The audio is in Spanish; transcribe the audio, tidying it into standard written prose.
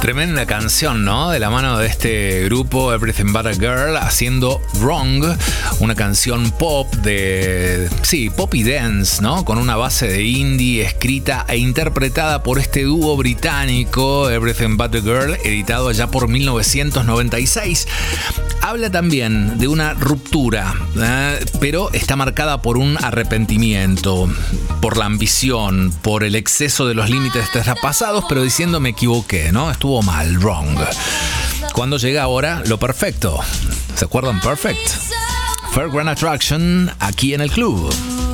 Tremenda canción, ¿no? De la mano de este grupo Everything But a Girl haciendo Wrong, una canción pop pop y dance, ¿no? Con una base de indie escrita e interpretada por este dúo británico Everything But a Girl, editado allá por 1996. Habla también de una ruptura, pero está marcada por un arrepentimiento, por la ambición, por el exceso de los límites traspasados, pero diciendo me equivoqué, ¿no? Estuvo mal, wrong. Cuando llega ahora lo perfecto. ¿Se acuerdan? Perfect. Fairground Attraction, aquí en el club.